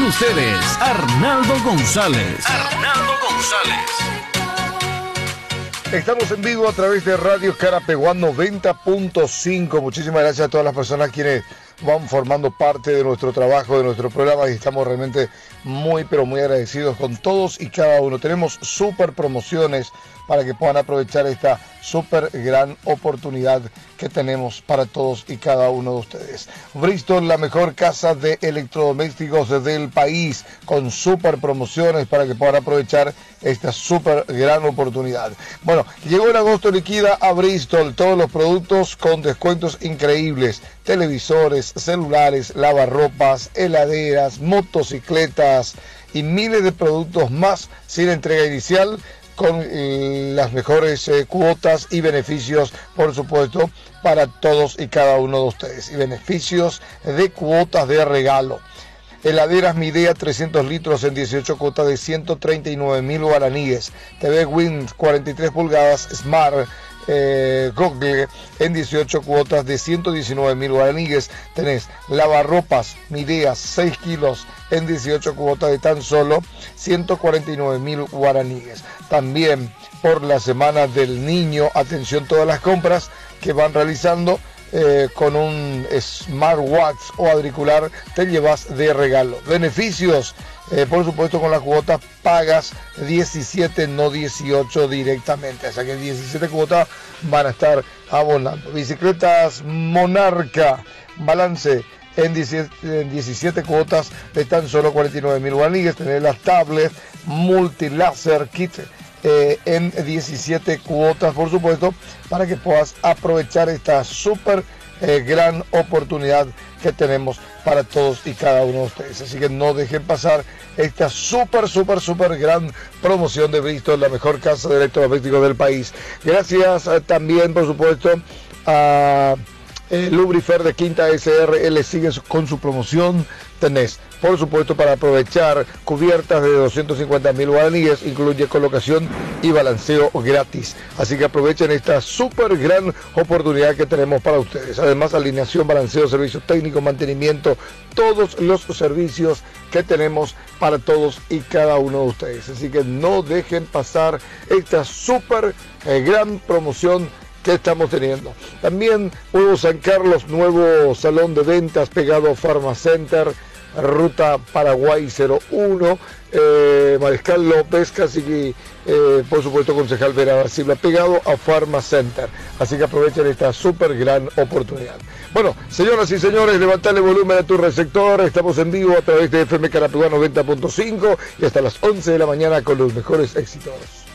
ustedes, Arnaldo González. Estamos en vivo a través de Radio Carapeguá 90.5. Muchísimas gracias a todas las personas quienes van formando parte de nuestro trabajo, de nuestro programa, y estamos realmente muy, pero muy agradecidos con todos y cada uno. Tenemos súper promociones para que puedan aprovechar esta súper gran oportunidad que tenemos para todos y cada uno de ustedes. Bristol, la mejor casa de electrodomésticos del país, con súper promociones para que puedan aprovechar esta súper gran oportunidad. Bueno, llegó el agosto liquida a Bristol, todos los productos con descuentos increíbles: televisores, celulares, lavarropas, heladeras, motocicletas y miles de productos más sin entrega inicial, con las mejores cuotas y beneficios, por supuesto, para todos y cada uno de ustedes, y beneficios de cuotas de regalo. Heladeras Midea 300 litros en 18 cuotas de 139.000 guaraníes. TV Win 43 pulgadas Smart Google en 18 cuotas de 119.000 guaraníes. Tenés lavarropas Midea 6 kilos en 18 cuotas de tan solo 149.000 guaraníes. También por la semana del niño, atención, todas las compras que van realizando con un smartwatch o auricular te llevas de regalo. Beneficios, por supuesto, con las cuotas pagas 17, no 18 directamente, o sea que 17 cuotas van a estar abonando. Bicicletas Monarca, balance en 17 cuotas de tan solo 49.000 guaraníes. Tener las tablets Multilaser Kit en 17 cuotas, por supuesto, para que puedas aprovechar esta súper gran oportunidad que tenemos para todos y cada uno de ustedes. Así que no dejen pasar esta súper gran promoción de Bristol, la mejor casa de electrodomésticos del país. Gracias también, por supuesto, a Lubrifer de Quinta SRL. Sigue con su promoción. Tenés, por supuesto, para aprovechar, cubiertas de 250.000 guaraníes, incluye colocación y balanceo gratis. Así que aprovechen esta súper gran oportunidad que tenemos para ustedes. Además, alineación, balanceo, servicios técnicos, mantenimiento, todos los servicios que tenemos para todos y cada uno de ustedes. Así que no dejen pasar esta súper gran promoción que estamos teniendo. También Nuevo San Carlos, nuevo salón de ventas pegado a Pharma Center, Ruta Paraguay 01, Mariscal López, casi por supuesto Concejal Vera Silva, pegado a Pharma Center. Así que aprovechen esta súper gran oportunidad. Bueno, señoras y señores, levantale volumen a tu receptor. Estamos en vivo a través de FM Carapeguá 90.5 y hasta las 11 de la mañana con los mejores éxitos.